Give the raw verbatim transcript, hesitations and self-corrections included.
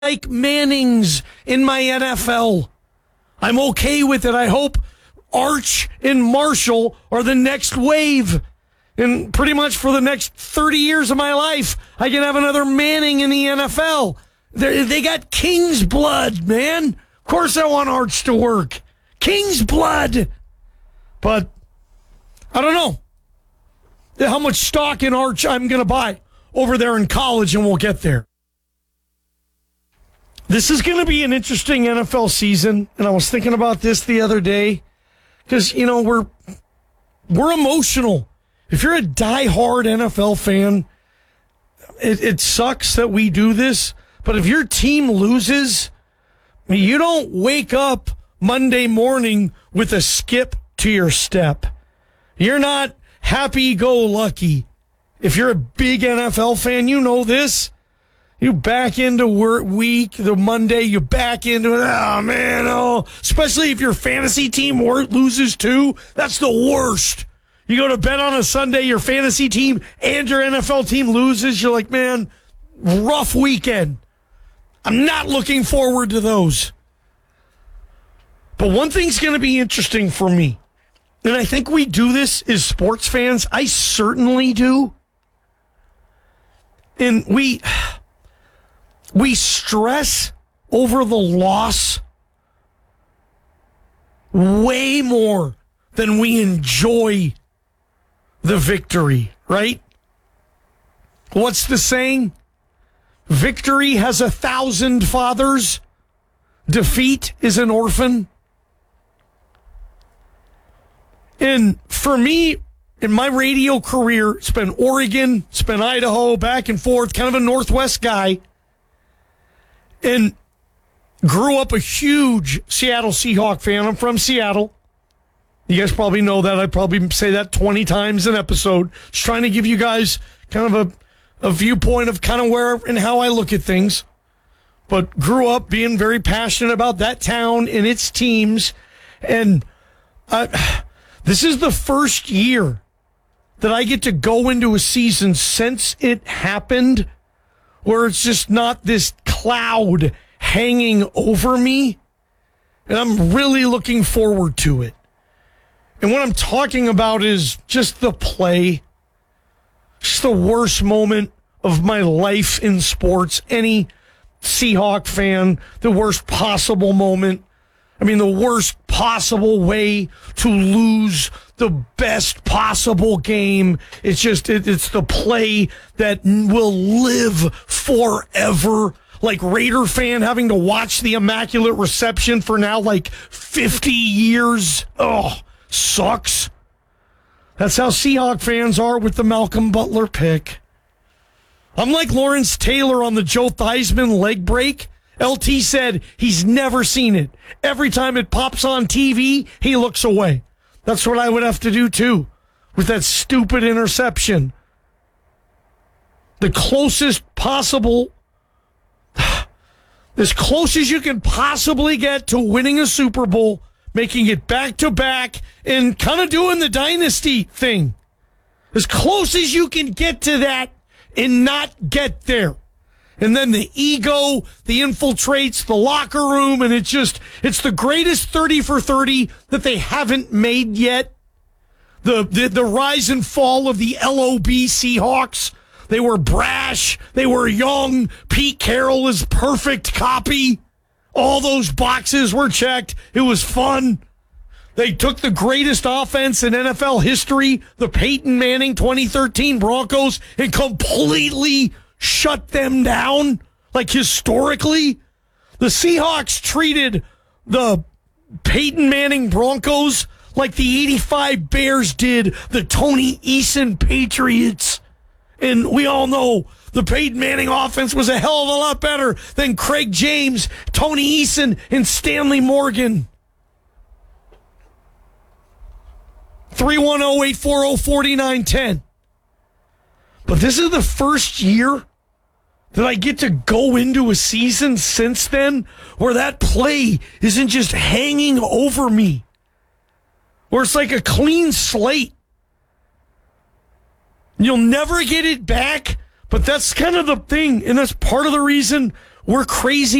like Mannings in my N F L. I'm okay with it. I hope Arch and Marshall are the next wave. And pretty much for the next thirty years of my life, I can have another Manning in the N F L. They're, they got King's blood, man. Of course I want Arch to work. King's blood. But I don't know how much stock in Arch I'm going to buy over there in college, and we'll get there. This is going to be an interesting N F L season, and I was thinking about this the other day because, you know, we're we're emotional. If you're a diehard N F L fan, it, it sucks that we do this, but if your team loses, you don't wake up Monday morning with a skip to your step. You're not happy-go-lucky. If you're a big N F L fan, you know this. You back into work week, the Monday, you back into it. Oh, man, oh. Especially if your fantasy team loses too. That's the worst. You go to bed on a Sunday, your fantasy team and your N F L team loses. You're like, man, rough weekend. I'm not looking forward to those. But one thing's going to be interesting for me, and I think we do this as sports fans. I certainly do. And we... We stress over the loss way more than we enjoy the victory, right? What's the saying? Victory has a thousand fathers. Defeat is an orphan. And for me, in my radio career, it's been Oregon, it's been Idaho, back and forth, kind of a Northwest guy. And grew up a huge Seattle Seahawk fan. I'm from Seattle. You guys probably know that. I probably say that twenty times an episode. Just trying to give you guys kind of a, a viewpoint of kind of where and how I look at things. But grew up being very passionate about that town and its teams. And I, this is the first year that I get to go into a season since it happened where it's just not this cloud hanging over me, and I'm really looking forward to it. And what I'm talking about is just the play, just the worst moment of my life in sports. Any Seahawk fan, the worst possible moment. I mean, the worst possible way to lose the best possible game. It's just, it, it's the play that will live forever. Like Raider fan having to watch the Immaculate Reception for now like fifty years. Oh, sucks. That's how Seahawk fans are with the Malcolm Butler pick. I'm like Lawrence Taylor on the Joe Theismann leg break. L T said he's never seen it. Every time it pops on T V, he looks away. That's what I would have to do, too, with that stupid interception. The closest possible, as close as you can possibly get to winning a Super Bowl, making it back-to-back, and kind of doing the dynasty thing. As close as you can get to that and not get there. And then the ego, the infiltrates the locker room, and it's just, it's the greatest thirty for thirty that they haven't made yet. The, the, the rise and fall of the L O B Seahawks. They were brash. They were young. Pete Carroll is perfect copy. All those boxes were checked. It was fun. They took the greatest offense in N F L history, the Peyton Manning twenty thirteen Broncos, and completely shut them down, like historically. The Seahawks treated the Peyton Manning Broncos like the eighty-five Bears did the Tony Eason Patriots. And we all know the Peyton Manning offense was a hell of a lot better than Craig James, Tony Eason, and Stanley Morgan. three one zero, eight four zero, four nine one zero. But this is the first year that I get to go into a season since then where that play isn't just hanging over me. Where it's like a clean slate. You'll never get it back, but that's kind of the thing, and that's part of the reason we're crazy